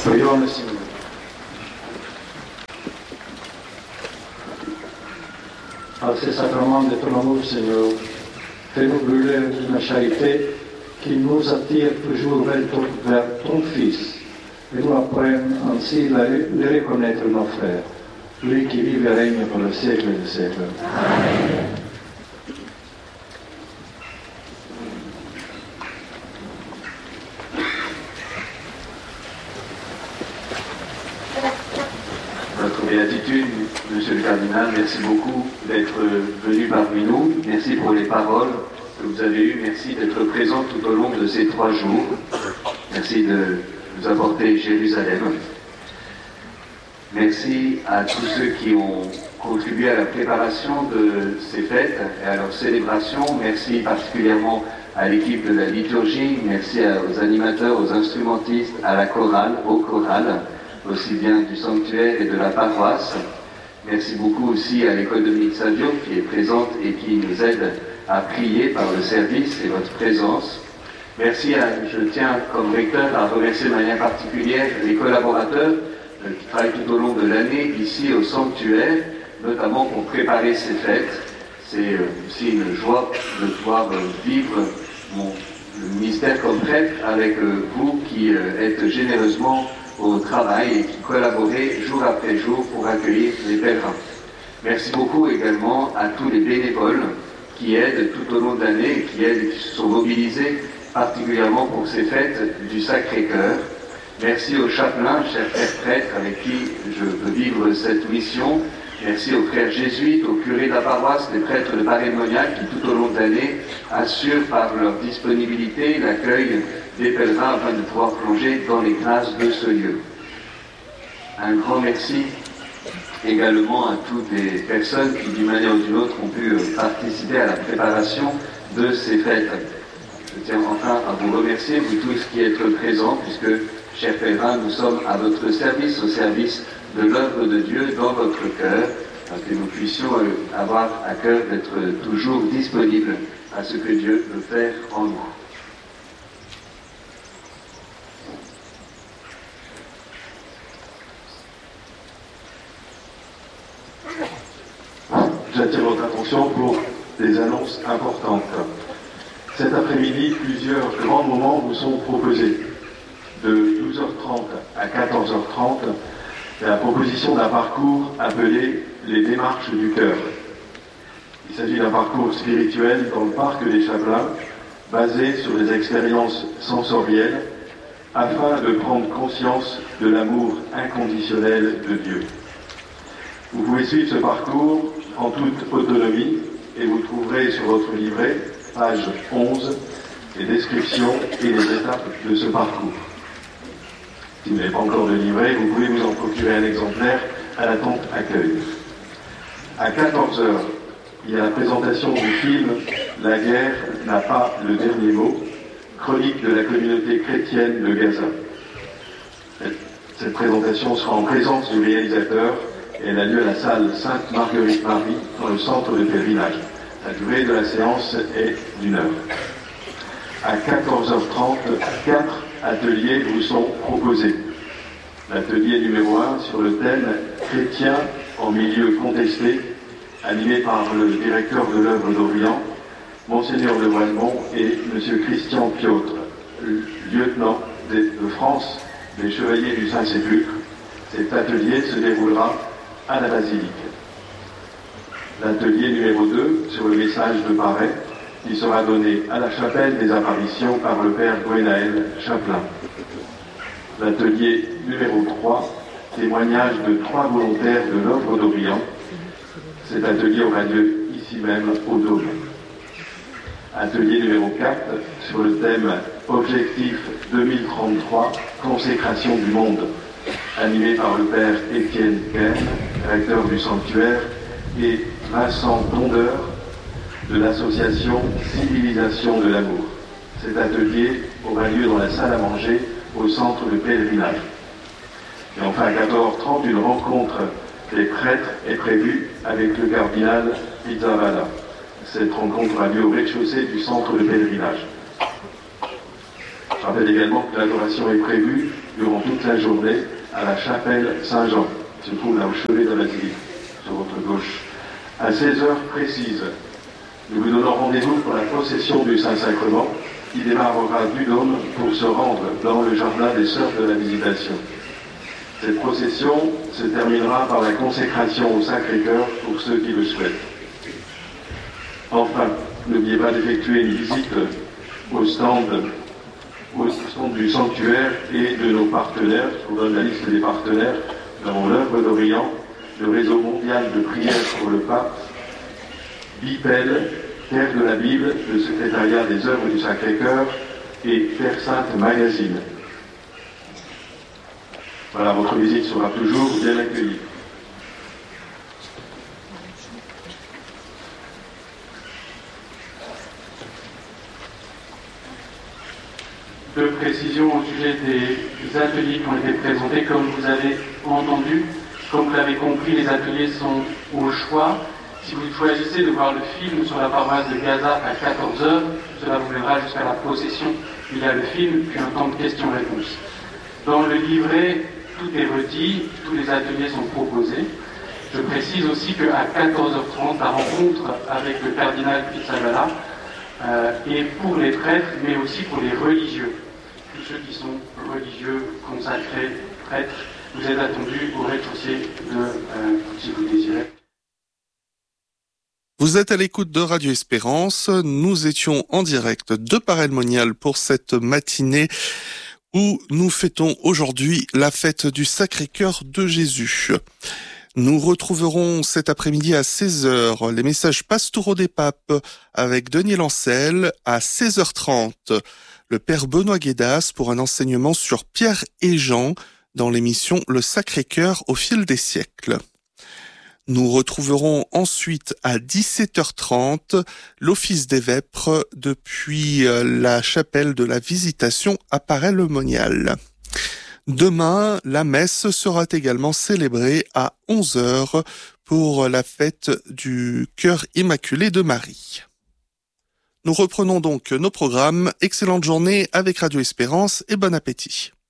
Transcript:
Prions le Seigneur. Par ces sacrements de ton amour, Seigneur, fais-nous brûler d'une charité qui nous attire toujours vers ton Fils et nous apprenne ainsi de reconnaître nos frères, lui qui vive et règne pour le siècle des siècles. Amen. Béatitude, Monsieur le Cardinal, merci beaucoup d'être venu parmi nous. Merci pour les paroles que vous avez eues. Merci d'être présent tout au long de ces 3 jours. Merci de nous apporter Jérusalem. Merci à tous ceux qui ont contribué à la préparation de ces fêtes et à leur célébration. Merci particulièrement à l'équipe de la liturgie. Merci aux animateurs, aux instrumentistes, à la chorale, au choral, aussi bien du sanctuaire et de la paroisse. Merci beaucoup aussi à l'école Dominique Savio qui est présente et qui nous aide à prier par le service et votre présence. Merci je tiens comme recteur à remercier de manière particulière les collaborateurs qui travaillent tout au long de l'année ici au sanctuaire, notamment pour préparer ces fêtes. C'est aussi une joie de pouvoir vivre le ministère comme prêtre avec vous qui êtes généreusement au travail et qui collaboraient jour après jour pour accueillir les pèlerins. Merci beaucoup également à tous les bénévoles qui aident tout au long de l'année et qui se sont mobilisés particulièrement pour ces fêtes du Sacré-Cœur. Merci aux chapelains, chers frères prêtres, avec qui je peux vivre cette mission. Merci aux frères jésuites, aux curés de la paroisse, les prêtres de Paray-le-Monial qui tout au long de l'année assurent par leur disponibilité l'accueil des pèlerins afin de pouvoir plonger dans les grâces de ce lieu. Un grand merci également à toutes les personnes qui d'une manière ou d'une autre ont pu participer à la préparation de ces fêtes. Je tiens enfin à vous remercier, vous tous qui êtes présents, puisque, chers pèlerins, nous sommes à votre service, au service de l'œuvre de Dieu dans votre cœur, afin que nous puissions avoir à cœur d'être toujours disponibles à ce que Dieu veut faire en nous. J'attire votre attention pour des annonces importantes. Cet après-midi, plusieurs grands moments vous sont proposés. De 12h30 à 14h30, la proposition d'un parcours appelé les démarches du cœur. Il s'agit d'un parcours spirituel dans le parc des Chapelains, basé sur des expériences sensorielles, afin de prendre conscience de l'amour inconditionnel de Dieu. Vous pouvez suivre ce parcours en toute autonomie et vous trouverez sur votre livret, page 11, les descriptions et les étapes de ce parcours. Si vous n'avez pas encore de livret, vous pouvez vous en procurer un exemplaire à la tente accueil. À 14h, il y a la présentation du film « La guerre n'a pas le dernier mot », chronique de la communauté chrétienne de Gaza. Cette présentation sera en présence du réalisateur et elle a lieu à la salle Sainte-Marguerite-Marie dans le centre de pèlerinage. La durée de la séance est d'1 heure. À 14h30, 4 ateliers vous sont proposés. L'atelier numéro 1 sur le thème « Chrétiens en milieu contesté », animé par le directeur de l'œuvre d'Orient, Monseigneur de Valmont et M. Christian Piotr, lieutenant de France des Chevaliers du Saint-Sépulcre. Cet atelier se déroulera à la basilique. L'atelier numéro 2 sur le message de Paray, qui sera donné à la chapelle des apparitions par le Père Gwenaël Chaplin. L'atelier numéro 3, témoignage de 3 volontaires de l'œuvre d'Orient. Cet atelier aura lieu ici même au Dôme. Atelier numéro 4 sur le thème Objectif 2033, consécration du monde, animé par le Père Étienne Ken, recteur du sanctuaire, et Vincent Tondeur de l'association Civilisation de l'amour. Cet atelier aura lieu dans la salle à manger au centre de pèlerinage. Et enfin à 14h30, une rencontre des prêtres est prévue avec le cardinal Pizzavalla. Cette rencontre a lieu au rez-de-chaussée du centre de pèlerinage. Je rappelle également que l'adoration est prévue durant toute la journée à la chapelle Saint-Jean, qui se trouve là au chevet de la basilique, sur votre gauche. À 16h précises, nous vous donnons rendez-vous pour la procession du Saint-Sacrement, qui démarrera du Dôme pour se rendre dans le jardin des Sœurs de la Visitation. Cette procession se terminera par la consécration au Sacré-Cœur pour ceux qui le souhaitent. Enfin, n'oubliez pas d'effectuer une visite au stand du sanctuaire et de nos partenaires. Je vous donne la liste des partenaires. Nous avons l'œuvre d'Orient, le réseau mondial de prière pour le pape, Bipel, Terre de la Bible, le secrétariat des œuvres du Sacré-Cœur et Terre Sainte Magazine. Voilà, votre visite sera toujours bien accueillie. Deux précisions au sujet des ateliers qui ont été présentés. Comme vous avez entendu, comme vous l'avez compris, les ateliers sont au choix. Si vous choisissez de voir le film sur la paroisse de Gaza à 14h, cela vous mènera jusqu'à la procession. Il y a le film, puis un temps de questions-réponses. Dans le livret, tout est redit, tous les ateliers sont proposés. Je précise aussi qu'à 14h30, la rencontre avec le cardinal Pizzaballa est pour les prêtres, mais aussi pour les religieux. Tous ceux qui sont religieux, consacrés, prêtres, vous êtes attendus au rez-de-chaussée si vous désirez. Vous êtes à l'écoute de Radio Espérance. Nous étions en direct de Paray-le-Monial pour cette matinée où nous fêtons aujourd'hui la fête du Sacré-Cœur de Jésus. Nous retrouverons cet après-midi à 16h les messages pastoraux des papes avec Denis Lancel, à 16h30 le père Benoît Guédas pour un enseignement sur Pierre et Jean dans l'émission Le Sacré-Cœur au fil des siècles. Nous retrouverons ensuite à 17h30 l'office des vêpres depuis la chapelle de la Visitation à Paray-le-Monial. Demain, la messe sera également célébrée à 11h pour la fête du Cœur Immaculé de Marie. Nous reprenons donc nos programmes. Excellente journée avec Radio Espérance et bon appétit.